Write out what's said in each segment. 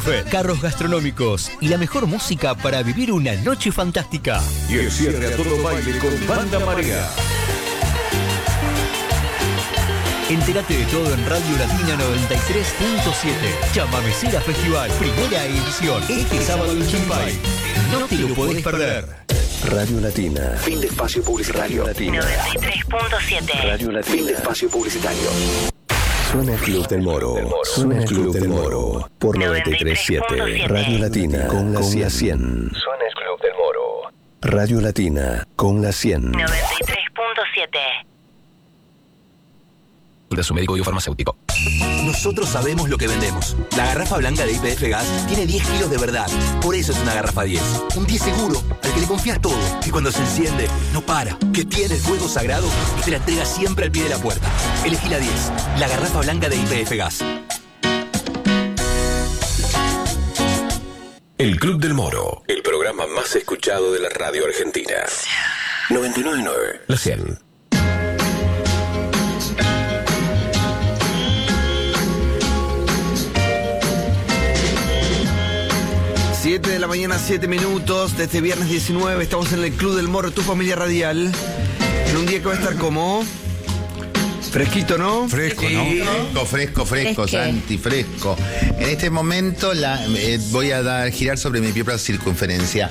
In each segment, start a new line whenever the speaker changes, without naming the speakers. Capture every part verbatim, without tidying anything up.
Carros gastronómicos y la mejor música para vivir una noche fantástica.
Y el cierre a todo baile con Banda Marea.
Entérate de todo en Radio Latina noventa y tres punto siete. Chamamecera Festival, primera edición, este sábado en Chimpay. No te lo podés perder.
Radio Latina. Fin de espacio publicitario. Radio Latina.
noventa y tres punto siete.
Radio Latina. Fin de espacio publicitario. Suena el Club del Moro. Suena el Club del Moro. Por noventa y tres punto siete. Radio Latina con la cien. Suena el Club del Moro. Radio Latina con la cien.
noventa y tres punto siete.
De su médico biofarmacéutico.
Nosotros sabemos lo que vendemos. La garrafa blanca de Y P F Gas tiene diez kilos de verdad. Por eso es una garrafa diez. Un diez seguro, al que le confías todo. Que cuando se enciende, no para. Que tiene el fuego sagrado y te la entrega siempre al pie de la puerta. Elegí la diez. La garrafa blanca de Y P F Gas.
El Club del Moro. El programa más escuchado de la radio argentina.
noventa y nueve punto nueve.
La cien.
siete de la mañana, siete minutos, de este viernes diecinueve, estamos en el Club del Moro, tu familia radial, en un día que va a estar como fresquito, ¿no?
Fresco, ¿no?
Sí.
Fresco, fresco, fresco, Santi, fresco. En este momento la, eh, voy a dar girar sobre mi propia circunferencia.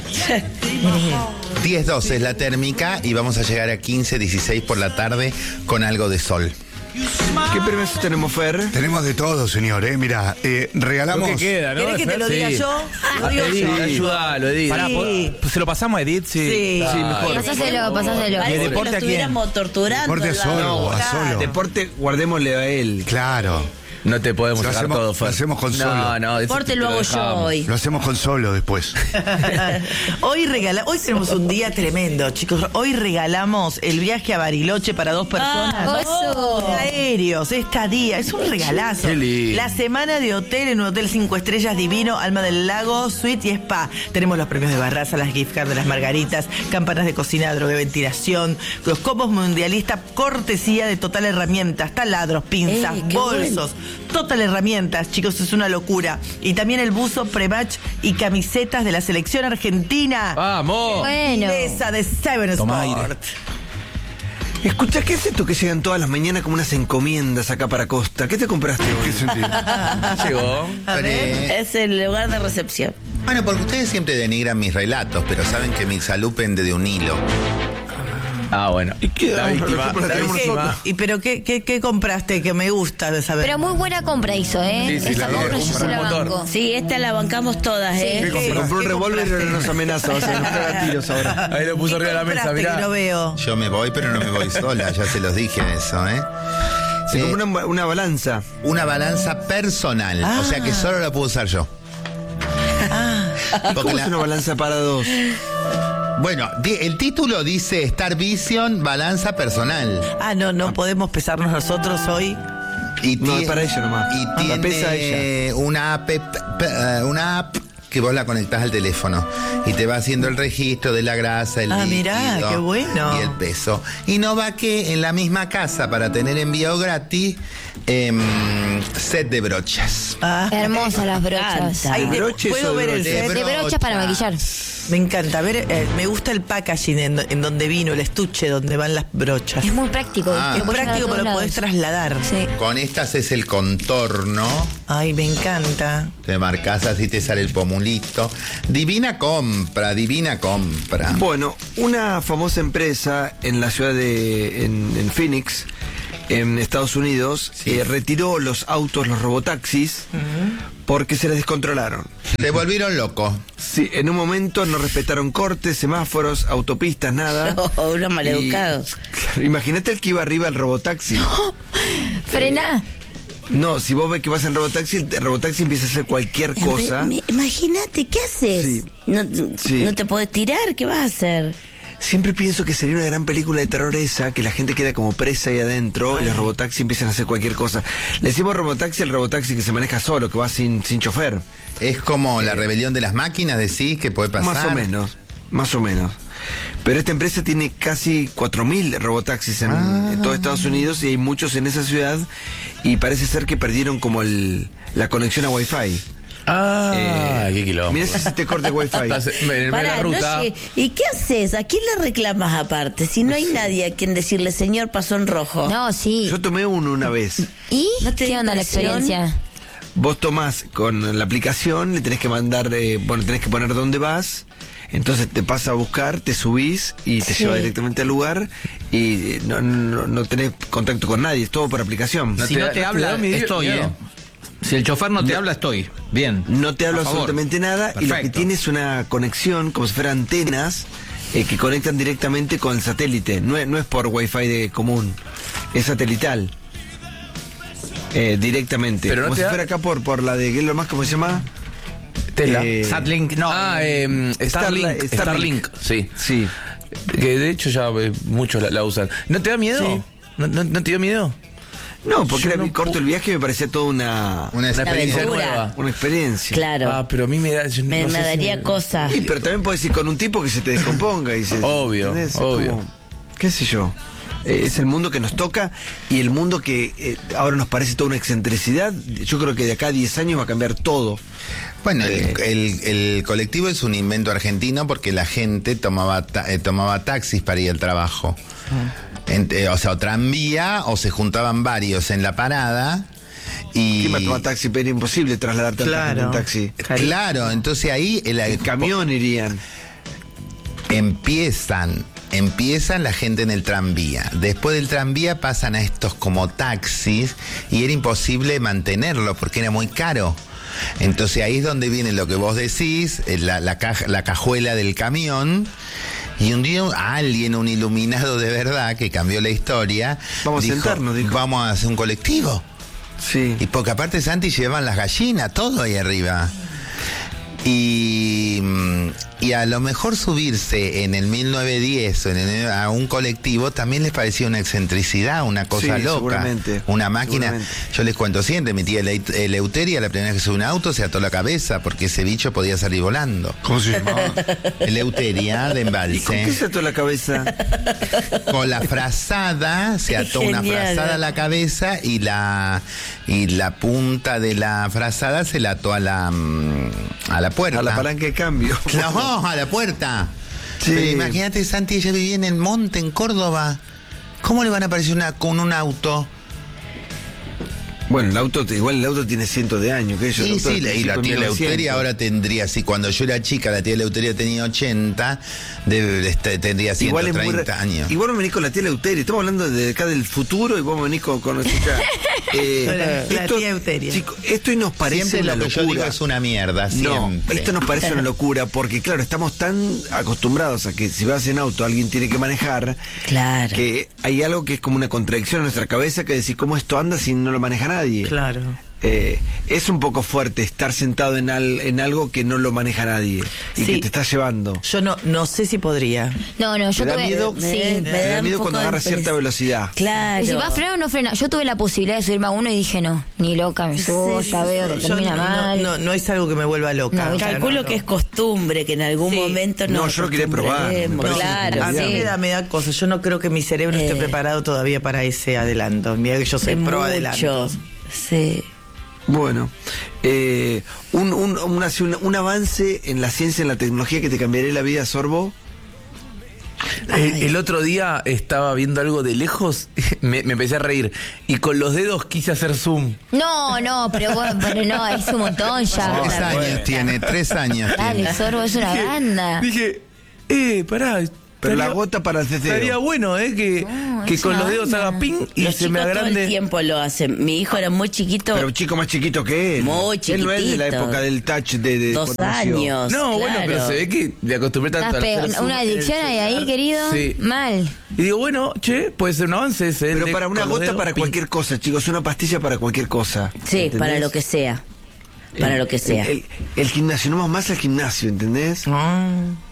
diez doce es la térmica y vamos a llegar a quince, dieciséis por la tarde con algo de sol.
¿Qué permisos tenemos, Fer?
Tenemos de todo, señor, ¿eh? Mira, eh, regalamos...
Lo que queda, ¿no?
¿Querés que te lo diga
Sí.
yo? Lo digo
Edith,
yo.
ayúdalo, Edith. Pará,
Sí.
¿po- ¿se lo pasamos a Edith? Sí.
Sí.
Sí, mejor.
Pasáselo, pasáselo.
¿Y el
Parece que
deporte
lo
a quién?
estuviéramos torturando.
Deporte
el
solo,
vago.
a solo.
Deporte, guardémosle a él.
Claro.
No te podemos
Lo
sacar
hacemos-
todo,
lo
Fer.
hacemos con
no,
solo.
No, eso
Deporte
te
lo hago yo
dejamos.
hoy.
Lo hacemos con solo después.
Hoy regala, hoy tenemos un día tremendo, chicos. Hoy regalamos el viaje a Bariloche para dos personas.
Ah, eso.
Aéreos, estadía, es un regalazo.
Qué lindo.
La semana de hotel en un hotel cinco estrellas divino, Alma del Lago, Suite y Spa. Tenemos los premios de Barraza, las gift cards de las margaritas, campanas de cocina, droga de ventilación, los combos mundialistas, cortesía de Total Herramientas, taladros, pinzas,
Eh, qué
bolsos. Total Herramientas, chicos, es una locura. Y también el buzo pre-match y camisetas de la selección argentina.
¡Vamos!
Bueno.
Esa de Seven
Toma
Sport.
Escucha, ¿qué es esto que llegan todas las mañanas como unas encomiendas acá para Costa? ¿Qué te compraste
¿Qué
hoy?
sentido?
Llegó.
A ver.
Eh,
Es el lugar de recepción.
Bueno, porque ustedes siempre denigran mis relatos, pero saben que mi salud pende de un hilo.
Ah, bueno.
¿Y qué?
La
Ah,
víctima.
pero
La
tenemos
víctima.
nosotros.
¿Y pero qué, qué, qué compraste que me gusta de saber?
Pero muy buena compra hizo, ¿eh?
Sí, sí,
Esta
la
compra
verdad,
yo
un
se la
motor.
banco.
Sí, esta la bancamos todas, ¿eh?
Sí.
Se compró un revólver y nos amenaza, vas a buscar a tiros ahora.
Ahí lo puso
¿Qué
arriba de la mesa,
compraste
mirá.
que no veo?
Yo me voy, pero no me voy sola, ya se los dije eso, ¿eh?
Se
Eh,
compró una, una balanza.
una balanza personal,
Ah.
o sea que solo la puedo usar yo.
¿Y
Porque
cómo
la-
es una balanza para dos?
Bueno, di- el título dice Star Vision Balanza Personal.
Ah, no, no podemos pesarnos nosotros hoy.
Y
No,
tie-
es para ella nomás.
Y
La
tiene
pesa ella.
una app, pe- eh, una app que vos la conectás al teléfono y te va haciendo el registro de la grasa, el
Ah,
líquido
mirá, qué bueno.
y el peso. Y no va que en la misma casa, para tener envío gratis, em, set de brochas.
Ah,
Hermosas las brochas.
Ay, de-
¿Broches
¿puedo
o de
ver el
broches?
set?
De brochas para maquillar.
Me encanta. A ver, eh, me gusta el packaging en, en donde vino, el estuche donde van las brochas.
Es muy práctico.
Ah.
Es
lo puedes llevar a
práctico,
todos
pero lo
lados.
podés trasladar.
Sí.
Con estas es el contorno.
Ay, me encanta.
Te marcas así, te sale el pomulito. Divina compra, divina compra.
Bueno, una famosa empresa en la ciudad de en, en Phoenix, en Estados Unidos,
Sí.
eh, retiró los autos, los robotaxis, porque se les descontrolaron.
Te volvieron loco.
Sí, en un momento no respetaron cortes, semáforos, autopistas, nada.
Oh, unos maleducados.
Y- Imagínate el que iba arriba al robotaxi.
Frená.
No, si vos ves que vas en robotaxi, el robotaxi empieza a hacer cualquier cosa.
Imagínate, ¿qué haces?
Sí.
No,
Sí.
no te podés tirar, ¿qué vas a hacer?
Siempre pienso que sería una gran película de terror esa, que la gente queda como presa ahí adentro y los robotaxis empiezan a hacer cualquier cosa. Le decimos robotaxi al robotaxi que se maneja solo, que va sin, sin chofer.
Es como la rebelión de las máquinas, decís, que puede pasar.
Más o menos, más o menos. Pero esta empresa tiene casi cuatro mil robotaxis en,
Ah.
en todo Estados Unidos y hay muchos en esa ciudad y parece ser que perdieron como el, la conexión a Wi-Fi.
Ah,
Eh,
qué quilombo.
Mirá si se te corta el wifi.
Estás en en medio de
Pará,
la
no
ruta.
sé. ¿Y qué haces? ¿A quién le reclamas aparte? Si no hay nadie a quien decirle, señor, pasó en rojo.
No, sí.
Yo tomé uno una vez.
¿Y
¿No te
qué
da
onda la
impresión?
experiencia?
Vos tomás con la aplicación, le tenés que mandar, eh, bueno, tenés que poner dónde vas. Entonces te pasa a buscar, te subís y te
Sí.
lleva directamente al lugar y eh, no, no, no tenés contacto con nadie, es todo por aplicación.
No
Si
te
no
da-
te
no te
habla,
da miedo-
estoy,
miedo.
¿eh? Si el chofer no te habla, estoy. Bien.
No te habla
A favor.
absolutamente nada y lo que
Perfecto.
tiene es una conexión, como si fueran antenas, eh, que conectan directamente con el satélite. No es, no es por wifi de común, es satelital. Eh, directamente.
Pero no
como
te
si
da-
fuera acá por, por la de, ¿qué es lo más? ¿Cómo se llama?
Tesla.
Eh,
Satlink, no.
Ah, eh, Starlink,
Starlink.
Starlink, sí.
Sí.
Que de hecho ya eh, muchos la, la usan. ¿No te da miedo?
Sí.
¿No, no, no te dio miedo?
No, porque
Yo
era
no
corto
pu-
el viaje, me parecía toda una,
Una
experiencia
aventura.
nueva.
una experiencia.
Claro.
Ah, pero a mí me da. yo
me
no
me
sé si
daría
me-
cosa.
Sí, pero también puedes ir con un tipo que se te descomponga y se.
Obvio,
¿entendés? Es
obvio.
como, ¿qué sé yo? Eh, es el mundo que nos toca y el mundo que eh, ahora nos parece toda una excentricidad. Yo creo que de acá a diez años va a cambiar todo.
Bueno, el,
Eh.
el- el colectivo es un invento argentino porque la gente tomaba, ta- eh, tomaba taxis para ir al trabajo. En- eh, o sea, o tranvía o se juntaban varios en la parada. Y
¿Quién va a tomar taxi? Pero era imposible trasladar tanta
Claro.
gente en taxi.
Claro, entonces ahí el,
El camión irían.
empiezan, empiezan la gente en el tranvía. Después del tranvía pasan a estos como taxis y era imposible mantenerlo porque era muy caro. Entonces ahí es donde viene lo que vos decís, eh, la, la, caja- la cajuela del camión. Y un día alguien, un iluminado de verdad, que cambió la historia,
Vamos a
dijo,
sentarnos, dijo.
vamos a hacer un colectivo.
Sí.
Y porque aparte Santi llevan las gallinas, todo ahí arriba. Y, mm, y a lo mejor subirse en el mil novecientos diez o en el- a un colectivo también les parecía una excentricidad, una cosa
Sí,
loca.
seguramente,
Una máquina.
seguramente.
Yo les cuento siempre, mi tía Ele- Eleuteria, la primera vez que subió un auto, se ató la cabeza porque ese bicho podía salir volando.
¿Cómo se llamaba?
Eleuteria de
¿Y con qué
embalse.
se ató la cabeza?
Con la frazada, se ató una
Genial.
frazada a la cabeza y la y la punta de la frazada se la ató a la mm, a la puerta.
A la palanca de cambio.
No, a la puerta.
Sí.
Pero imagínate, Santi, ella vivía en el monte, en Córdoba. ¿Cómo le van a aparecer una, con un auto?
Bueno, el auto, igual el auto tiene cientos de años. Que yo,
Sí,
el auto
sí,
es
y la tía
mil novecientos.
Eleuteria ahora tendría, sí, cuando yo era chica, la tía Eleuteria tenía ochenta, debe, este, tendría
Igual
ciento
es muy
treinta
ra-
años.
Igual me venís con la tía Eleuteria. Estamos hablando de acá del futuro y vos me venís con, con escuchá, eh,
Con la- la tía Eleuteria.
Chico, esto y nos parece
Siempre
una
lo que yo
locura.
digo es una mierda,
No,
siempre.
esto nos parece una locura porque, claro, estamos tan acostumbrados a que si vas en auto alguien tiene que manejar,
Claro.
que hay algo que es como una contradicción en nuestra cabeza que decir cómo esto anda si no lo maneja nadie.
Claro.
Eh, es un poco fuerte estar sentado en, al- en algo que no lo maneja nadie y
Sí.
que te está llevando.
Yo no, no sé si podría.
No, no, yo
¿Te da
tuve.
miedo?
Sí.
Me-
Me
me
da
da
miedo
un
cuando
poco de
agarra cierta
impresión.
velocidad.
Claro.
Y si va a frenar o no frena. Yo tuve la posibilidad de subirme a uno y dije no, ni loca, me subo,
Sí,
ya
sí,
veo que
Yo
termina
no,
mal.
no, no es algo que me vuelva loca.
No,
O sea,
Calculo
no,
que
no.
es costumbre que en algún
Sí.
momento
No,
nos
yo lo quería probar, me
acostumbremos.
parece
Claro,
A mí
sí.
me da, me da cosas. Yo no creo que mi cerebro esté
Eh.
preparado todavía para ese adelanto. Mira que yo soy
De
pro
mucho.
adelanto.
Sí.
Bueno, eh, un, un, un, así, un- un avance en la ciencia, en la tecnología que te cambiaría la vida, Sorbo.
Eh, el otro día estaba viendo algo de lejos, me, me empecé a reír y con los dedos quise hacer zoom.
No, no, pero bueno, pero no, es un montón ya.
Tres años tiene, tres años
Dale,
tiene.
Sorbo, es una banda.
Dije, eh, pará.
Pero la
estaría-
gota para el ceceo.
Estaría bueno, ¿eh? Que,
No,
que
es
con
una
los dedos
banda.
haga ping y
Los
se me
chicos todo el
agrande.
tiempo lo hacen. Mi hijo era muy chiquito.
Pero chico más chiquito que él.
Muy
Él no es de la
chiquitito.
época del touch de, de
Dos
cuando nació.
años.
No, bueno,
claro.
pero se ve que le acostumbré tanto
Estás
a hacer
pe-
zoom
una
en el
adicción hay ahí,
celular.
querido.
Sí.
Mal.
Y digo, bueno, che, puede ser un avance ese. el
Pero
de
para una
con los
gota
dedos,
para
ping.
cualquier cosa, chicos, una pastilla para cualquier cosa.
Sí,
¿entendés?
para lo que sea. Para lo que sea.
El, el- el gimnasio, no más más al gimnasio, ¿entendés?
Ah.